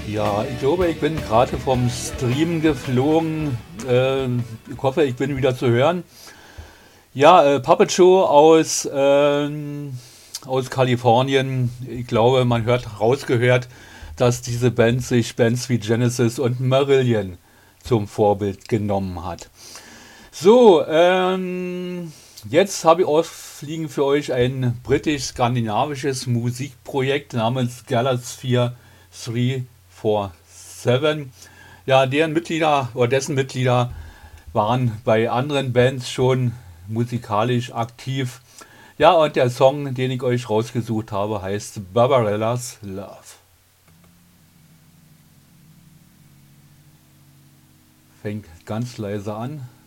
Ja, ich glaube, ich bin gerade vom Stream geflogen. Ich hoffe, ich bin wieder zu hören. Ja, Puppet Show aus Kalifornien. Ich glaube, man hört rausgehört, dass diese Band sich Bands wie Genesis und Marillion zum Vorbild genommen hat. So, jetzt habe ich ausfliegen für euch ein britisch-skandinavisches Musikprojekt namens Galasphere 347. Ja, deren Mitglieder oder dessen Mitglieder waren bei anderen Bands schon musikalisch aktiv. Ja, und der Song, den ich euch rausgesucht habe, heißt Barbarella's Love. Fängt ganz leise an.